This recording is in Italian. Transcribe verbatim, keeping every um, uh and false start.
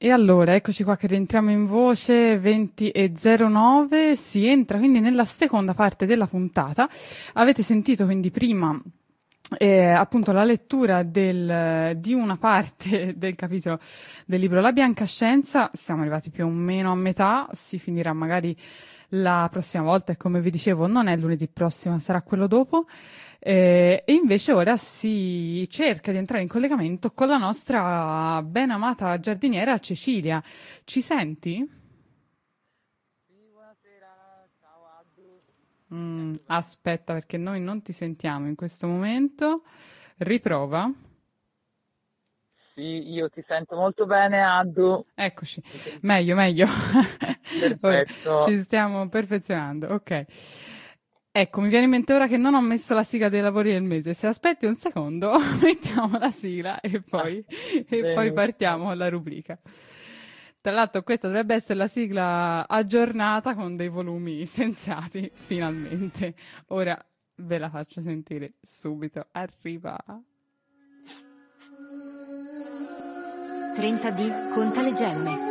E allora, eccoci qua che rientriamo in voce venti e zero nove, si entra quindi nella seconda parte della puntata. Avete sentito quindi prima eh, appunto la lettura del- di una parte del capitolo del libro La Bianca Scienza, siamo arrivati più o meno a metà, si finirà magari la prossima volta e come vi dicevo non è lunedì prossimo, sarà quello dopo. Eh, e invece ora si cerca di entrare in collegamento con la nostra ben amata giardiniera Cecilia. Ci senti? Sì, buonasera, ciao Adu. Ti Mm, sento bene? aspetta, perché noi non ti sentiamo in questo momento. Riprova. Sì, io ti sento molto bene, Adu. Eccoci. Mi senti? Meglio, meglio. Ora Perfetto. ci stiamo perfezionando. Ok. Ecco, mi viene in mente ora che non ho messo la sigla dei lavori del mese. Se aspetti un secondo, mettiamo la sigla e Ah, poi, e poi benissimo. partiamo con la rubrica. Tra l'altro, questa dovrebbe essere la sigla aggiornata con dei volumi sensati, finalmente. Ora ve la faccio sentire subito. Arriva. trenta D conta le gemme.